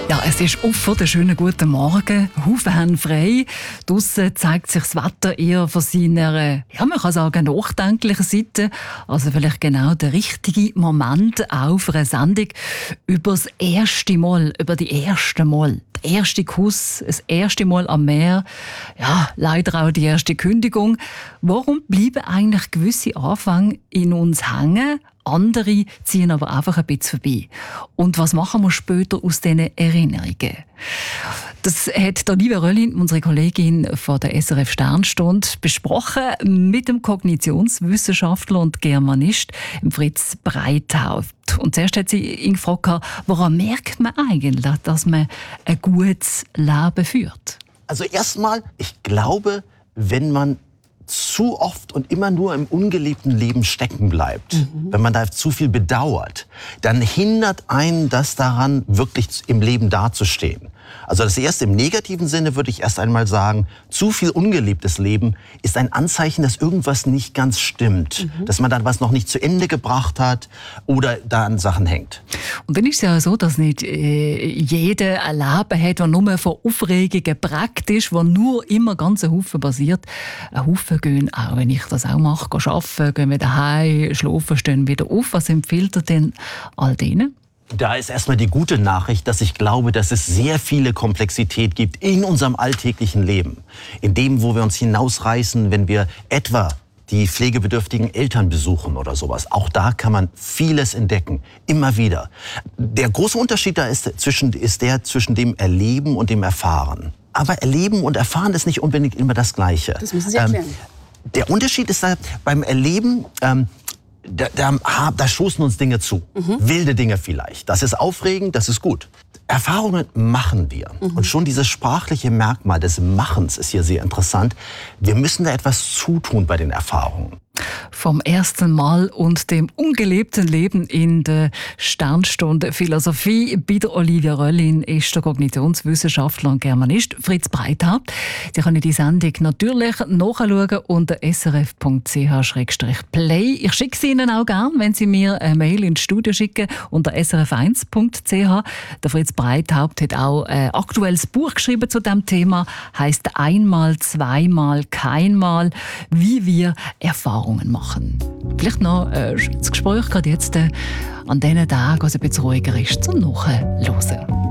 Ja, es ist offen, der schöne guten Morgen. Haufen haben frei. Draussen zeigt sich das Wetter eher von seiner, ja, man kann sagen, nachdenklichen Seite. Also vielleicht genau der richtige Moment auch für eine Sendung über das erste Mal, über die ersten Mal. Der erste Kuss, das erste Mal am Meer. Ja, leider auch die erste Kündigung. Warum bleiben eigentlich gewisse Anfänge in uns hängen? Andere ziehen aber einfach ein bisschen vorbei. Und was machen wir später aus diesen Erinnerungen? Das hat Olivia Röllin, unsere Kollegin von der SRF Sternstunde, besprochen mit dem Kognitionswissenschaftler und Germanist Fritz Breithaupt. Und zuerst hat sie ihn gefragt, woran merkt man eigentlich, dass man ein gutes Leben führt? Also erstmal, ich glaube, wenn man zu oft und immer nur im ungeliebten Leben stecken bleibt, wenn man da zu viel bedauert, dann hindert einen das daran, wirklich im Leben dazustehen. Also das erste, im negativen Sinne würde ich erst einmal sagen, zu viel ungeliebtes Leben ist ein Anzeichen, dass irgendwas nicht ganz stimmt. Dass man dann was noch nicht zu Ende gebracht hat oder da an Sachen hängt. Und dann ist es ja so, dass nicht jeder ein Leben hat, das nur von Aufregungen praktisch, wo nur immer ganz ein Haufen basiert. Ein Haufen gehen, auch wenn ich das auch mache, gehen arbeiten, gehen wieder heim, schlafen, stehen wieder auf. Was empfiehlt ihr denn all denen? Da ist erstmal die gute Nachricht, dass ich glaube, dass es sehr viele Komplexität gibt in unserem alltäglichen Leben. In dem, wo wir uns hinausreißen, wenn wir etwa die pflegebedürftigen Eltern besuchen oder sowas. Auch da kann man vieles entdecken, immer wieder. Der große Unterschied da ist der zwischen dem Erleben und dem Erfahren. Aber Erleben und Erfahren ist nicht unbedingt immer das Gleiche. Das müssen Sie erklären. Der Unterschied ist da beim Erleben, da stoßen uns Dinge zu. Wilde Dinge vielleicht. Das ist aufregend, das ist gut. Erfahrungen machen wir. Und schon dieses sprachliche Merkmal des Machens ist hier sehr interessant. Wir müssen da etwas zutun bei den Erfahrungen. Vom ersten Mal und dem ungelebten Leben in der Sternstunde Philosophie bei der Olivia Röllin ist der Kognitionswissenschaftler und Germanist Fritz Breithaupt. Sie können die Sendung natürlich nachschauen unter srf.ch/play. Ich schicke sie Ihnen auch gern, wenn Sie mir eine Mail ins Studio schicken unter srf1.ch. Der Fritz Breithaupt hat auch ein aktuelles Buch geschrieben zu diesem Thema. Heisst Einmal, zweimal, keinmal, wie wir Erfahrungen machen. Vielleicht noch das Gespräch gerade jetzt an diesen Tagen, als es ein bisschen ruhiger ist, zum Nachhören.